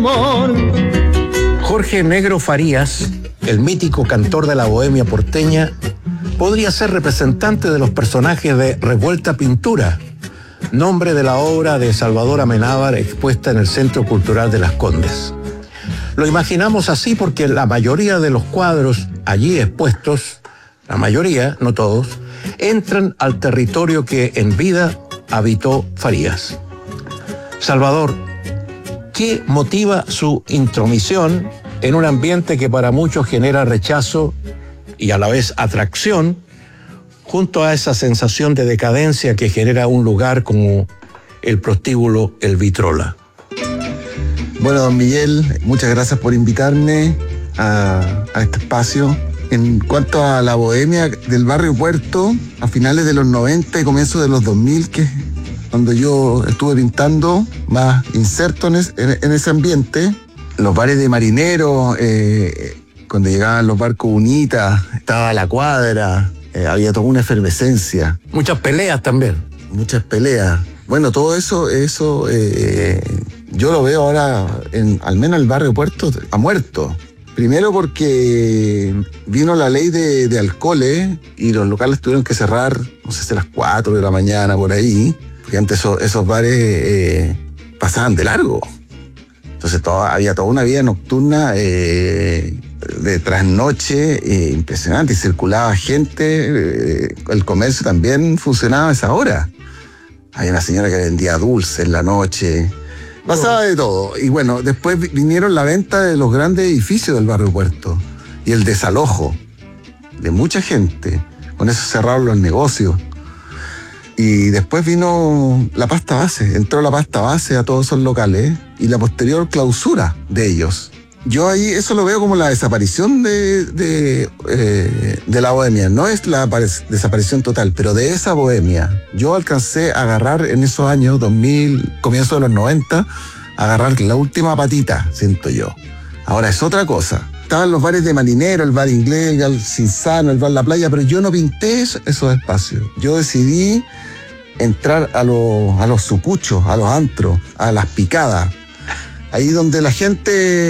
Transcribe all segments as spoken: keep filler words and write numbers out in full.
Jorge Negro Farías, el mítico cantor de la bohemia porteña, podría ser representante de los personajes de Revuelta Pintura, nombre de la obra de Salvador Amenábar expuesta en el Centro Cultural de Las Condes. Lo imaginamos así porque la mayoría de los cuadros allí expuestos, la mayoría, no todos, entran al territorio que en vida habitó Farías. Salvador, ¿qué motiva su intromisión en un ambiente que para muchos genera rechazo y a la vez atracción, junto a esa sensación de decadencia que genera un lugar como el prostíbulo El Vitrola? Bueno, don Miguel, muchas gracias por invitarme a, a este espacio. En cuanto a la bohemia del barrio Puerto, a finales de los noventa y comienzos de los dos mil, que cuando yo estuve pintando, más inserto en, es, en, en ese ambiente, los bares de marineros, eh, cuando llegaban los barcos Unita, estaba la cuadra, eh, había toda una efervescencia. Muchas peleas también. Muchas peleas. Bueno, todo eso, eso eh, yo lo veo ahora, en, al menos el barrio Puerto, ha muerto. Primero porque vino la ley de, de alcoholes y los locales tuvieron que cerrar, no sé si a las cuatro de la mañana, por ahí, porque antes esos, esos bares eh, pasaban de largo. Entonces todo, había toda una vida nocturna eh, de trasnoche eh, impresionante, y circulaba gente, eh, el comercio también funcionaba a esa hora. Había una señora que vendía dulces en la noche. Pasaba de todo. Y bueno, después vinieron la venta de los grandes edificios del barrio Puerto y el desalojo de mucha gente. Con eso cerraron los negocios. Y después vino la pasta base. Entró la pasta base a todos esos locales y la posterior clausura de ellos. Yo ahí eso lo veo como la desaparición de, de, eh, de la bohemia. No es la desaparición total, pero de esa bohemia. Yo alcancé a agarrar en esos años, dos mil, comienzo de los noventa, a agarrar la última patita, siento yo. Ahora es otra cosa. Estaban los bares de marinero, el bar inglés, el Cinzano, el bar La Playa, pero yo no pinté esos espacios. Yo decidí entrar a los, a los sucuchos, a los antros, a las picadas. Ahí donde la gente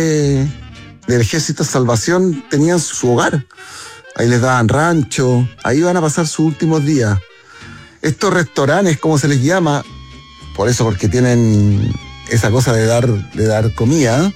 del Ejército de Salvación tenían su hogar. Ahí les daban rancho, ahí van a pasar sus últimos días. Estos restaurantes, como se les llama, por eso, porque tienen esa cosa de dar, de dar comida,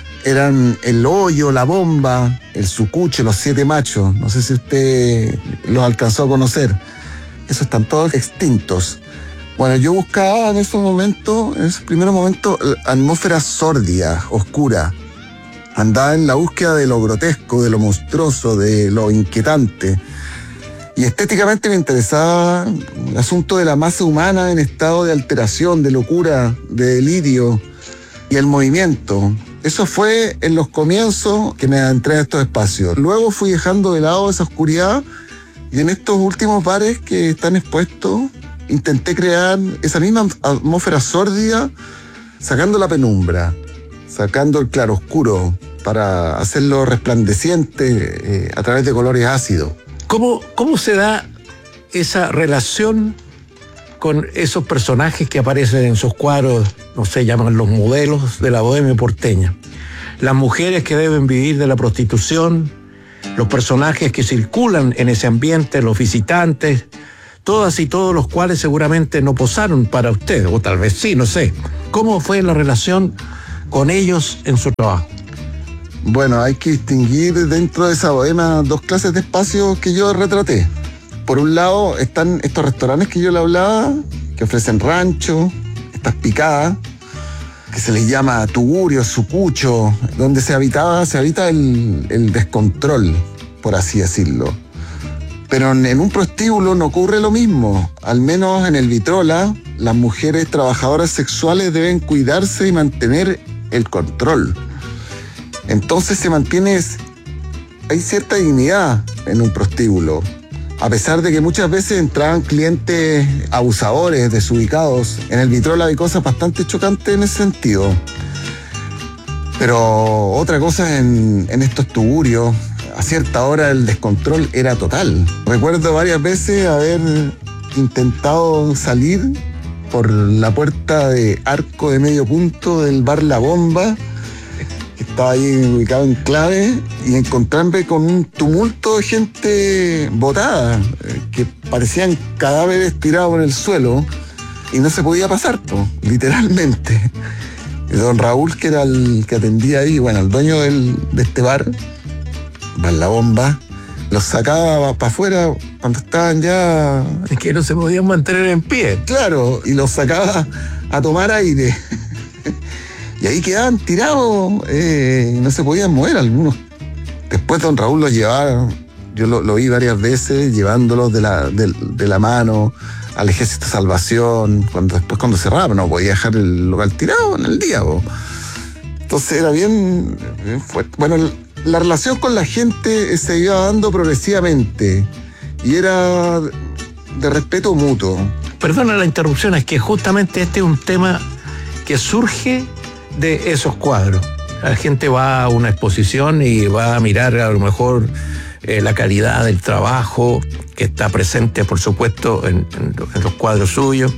eran el Hoyo, la Bomba, el Sucucho, los Siete Machos. No sé si usted los alcanzó a conocer. Esos están todos extintos. Bueno, yo buscaba en esos momentos, en esos primeros momentos, atmósfera sórdida, oscura. Andaba en la búsqueda de lo grotesco, de lo monstruoso, de lo inquietante. Y estéticamente me interesaba el asunto de la masa humana en estado de alteración, de locura, de delirio y el movimiento. Eso fue en los comienzos que me adentré a estos espacios. Luego fui dejando de lado esa oscuridad y en estos últimos bares que están expuestos, intenté crear esa misma atmósfera sórdida, sacando la penumbra, sacando el claroscuro para hacerlo resplandeciente eh, a través de colores ácidos. ¿Cómo, cómo se da esa relación con esos personajes que aparecen en sus cuadros, no sé, llaman los modelos de la bohemia porteña? Las mujeres que deben vivir de la prostitución, los personajes que circulan en ese ambiente, los visitantes, todas y todos los cuales seguramente no posaron para usted, o tal vez sí, no sé. ¿Cómo fue la relación con ellos en su trabajo? Bueno, hay que distinguir dentro de esa bohemia dos clases de espacios que yo retraté. Por un lado están estos restaurantes que yo le hablaba, que ofrecen rancho, estas picadas, que se les llama tugurio, sucucho, donde se habitaba, se habita el, el descontrol, por así decirlo. Pero en un prostíbulo no ocurre lo mismo. Al menos en el Vitrola, las mujeres trabajadoras sexuales deben cuidarse y mantener el control. Entonces se mantiene, hay cierta dignidad en un prostíbulo. A pesar de que muchas veces entraban clientes abusadores, desubicados, en el Vitrola hay cosas bastante chocantes en ese sentido. Pero otra cosa en, en estos tugurios, a cierta hora el descontrol era total. Recuerdo varias veces haber intentado salir por la puerta de arco de medio punto del bar La Bomba estaba ahí ubicado en clave y encontrarme con un tumulto de gente botada, eh, que parecían cadáveres tirados en el suelo y no se podía pasar, po, literalmente. Y don Raúl, que era el que atendía ahí, bueno, el dueño del, de este bar, Bar La Bomba, los sacaba para afuera cuando estaban ya... Es que no se podían mantener en pie. Claro, y los sacaba a tomar aire. Y ahí quedaban tirados, eh, no se podían mover algunos. Después don Raúl los llevaba, yo lo, lo vi varias veces, llevándolos de la, de, de la mano al Ejército de Salvación, cuando después cuando cerraba, no podía dejar el local tirado en el día. Bo. Entonces era bien, bien fuerte. Bueno, la relación con la gente se iba dando progresivamente y era de respeto mutuo. Perdona la interrupción, es que justamente este es un tema que surge de esos cuadros. La gente va a una exposición y va a mirar a lo mejor eh, la calidad del trabajo que está presente, por supuesto, en, en, en los cuadros suyos,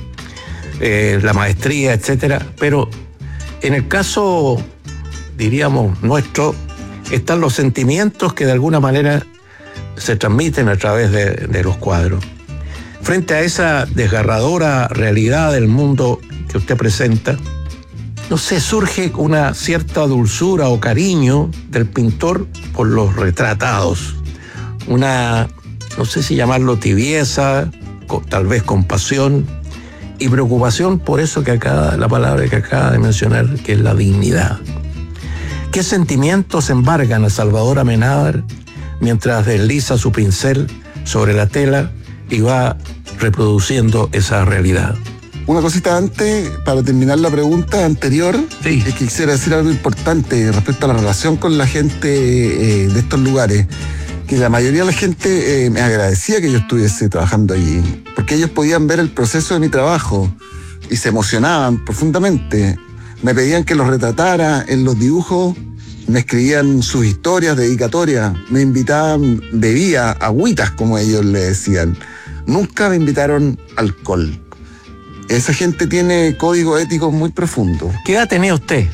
eh, la maestría, etcétera. Pero en el caso, diríamos, nuestro, están los sentimientos que de alguna manera se transmiten a través de, de los cuadros. Frente a esa desgarradora realidad del mundo que usted presenta, no sé, surge una cierta dulzura o cariño del pintor por los retratados. Una, no sé si llamarlo tibieza, tal vez compasión y preocupación por eso que acaba, la palabra que acaba de mencionar, que es la dignidad. ¿Qué sentimientos embargan a Salvador Amenábar mientras desliza su pincel sobre la tela y va reproduciendo esa realidad? Una cosita antes, para terminar la pregunta anterior, sí. Es que quisiera decir algo importante respecto a la relación con la gente eh, de estos lugares, que la mayoría de la gente eh, me agradecía que yo estuviese trabajando allí, porque ellos podían ver el proceso de mi trabajo y se emocionaban profundamente. Me pedían que los retratara en los dibujos, me escribían sus historias, dedicatorias, me invitaban, bebía agüitas, como ellos le decían. Nunca me invitaron alcohol. Esa gente tiene códigos éticos muy profundos. ¿Qué edad tenía usted?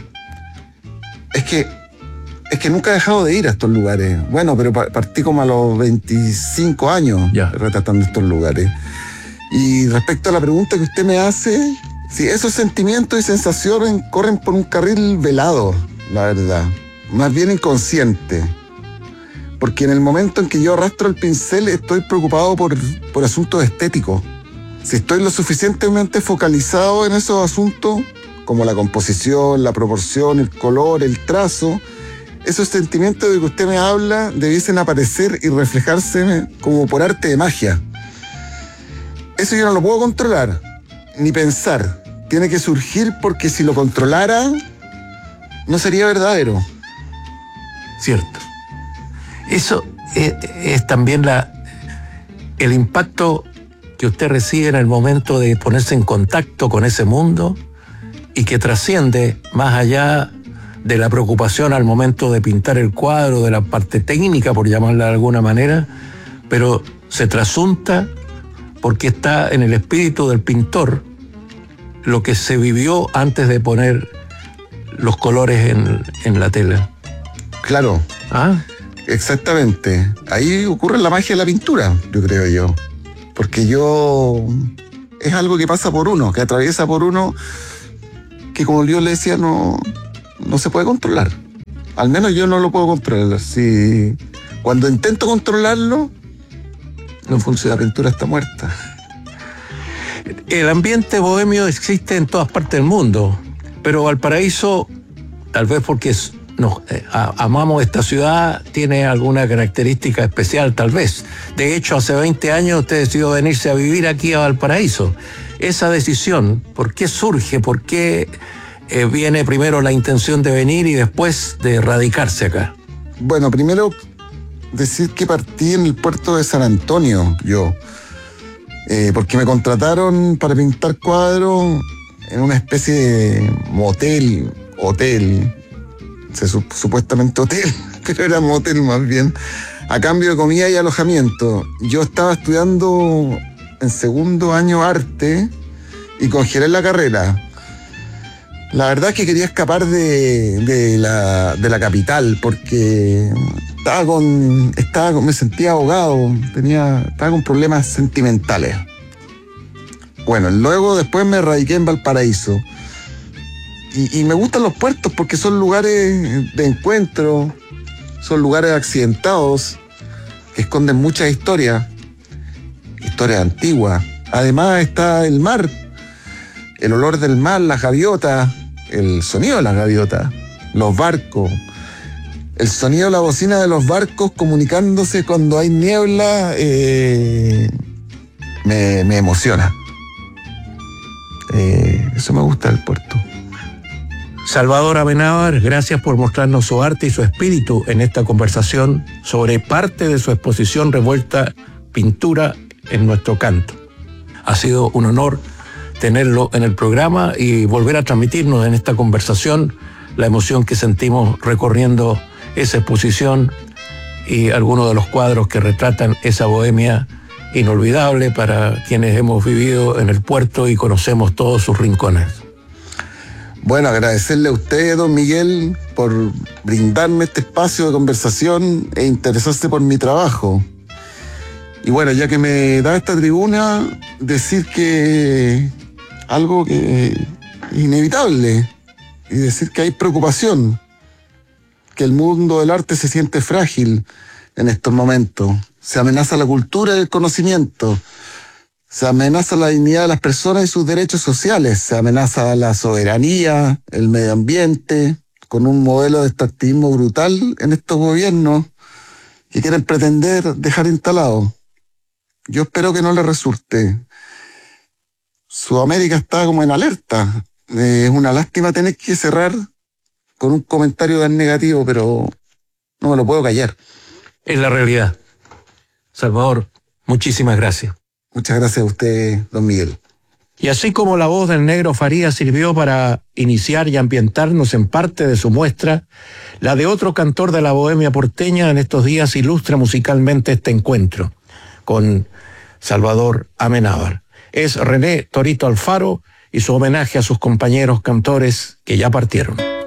Es que, es que nunca he dejado de ir a estos lugares. Bueno, pero partí como a los veinticinco años ya. retratando estos lugares. Y respecto a la pregunta que usted me hace, sí, esos sentimientos y sensaciones corren por un carril velado, la verdad. Más bien inconsciente. Porque en el momento en que yo arrastro el pincel estoy preocupado por, por asuntos estéticos. Si estoy lo suficientemente focalizado en esos asuntos, como la composición, la proporción, el color, el trazo, esos sentimientos de que usted me habla debiesen aparecer y reflejarse como por arte de magia. Eso yo no lo puedo controlar, ni pensar. Tiene que surgir porque si lo controlara, no sería verdadero. Cierto. Eso es, es también la, el impacto que usted recibe en el momento de ponerse en contacto con ese mundo y que trasciende más allá de la preocupación al momento de pintar el cuadro, de la parte técnica, por llamarla de alguna manera, pero se trasunta porque está en el espíritu del pintor lo que se vivió antes de poner los colores en, en la tela. Claro. ¿Ah? Exactamente. Ahí ocurre la magia de la pintura, yo creo yo. Porque yo... es algo que pasa por uno, que atraviesa por uno, que como yo le decía, no, no se puede controlar. Al menos yo no lo puedo controlar. Si cuando intento controlarlo, no funciona, la pintura está muerta. El ambiente bohemio existe en todas partes del mundo, pero Valparaíso, tal vez porque es, nos eh, amamos esta ciudad, tiene alguna característica especial, tal vez. De hecho, hace veinte años usted decidió venirse a vivir aquí a Valparaíso. Esa decisión, ¿por qué surge? ¿Por qué eh, viene primero la intención de venir y después de radicarse acá? Bueno, primero decir que partí en el puerto de San Antonio, yo. Eh, porque me contrataron para pintar cuadros en una especie de motel, hotel, se, supuestamente hotel, pero era motel más bien, a cambio de comida y alojamiento. Yo estaba estudiando en segundo año arte y congelé la carrera. La verdad es que quería escapar de, de, la, de la capital porque estaba con, estaba con, me sentía ahogado, tenía, estaba con problemas sentimentales. Bueno, luego después me radiqué en Valparaíso. Y, y me gustan los puertos porque son lugares de encuentro, son lugares accidentados que esconden muchas historias, historias antiguas. Además está el mar, el olor del mar, las gaviotas, el sonido de las gaviotas, los barcos, el sonido de la bocina de los barcos comunicándose cuando hay niebla, eh, me, me emociona. Eh, eso me gusta del puerto. Salvador Amenábar, gracias por mostrarnos su arte y su espíritu en esta conversación sobre parte de su exposición Revuelta Pintura en nuestro canto. Ha sido un honor tenerlo en el programa y volver a transmitirnos en esta conversación la emoción que sentimos recorriendo esa exposición y algunos de los cuadros que retratan esa bohemia inolvidable para quienes hemos vivido en el puerto y conocemos todos sus rincones. Bueno, agradecerle a usted, don Miguel, por brindarme este espacio de conversación e interesarse por mi trabajo. Y bueno, ya que me da esta tribuna, decir que algo que es inevitable y decir que hay preocupación, que el mundo del arte se siente frágil en estos momentos. Se amenaza la cultura y el conocimiento. Se amenaza la dignidad de las personas y sus derechos sociales. Se amenaza la soberanía, el medio ambiente, con un modelo de extractivismo brutal en estos gobiernos que quieren pretender dejar instalado. Yo espero que no les resulte. Sudamérica está como en alerta. Es una lástima tener que cerrar con un comentario tan negativo, pero no me lo puedo callar. Es la realidad. Salvador, muchísimas gracias. Muchas gracias a usted, don Miguel. Y así como la voz del Negro Farías sirvió para iniciar y ambientarnos en parte de su muestra, la de otro cantor de la bohemia porteña en estos días ilustra musicalmente este encuentro con Salvador Amenábar. Es René Torito Alfaro y su homenaje a sus compañeros cantores que ya partieron.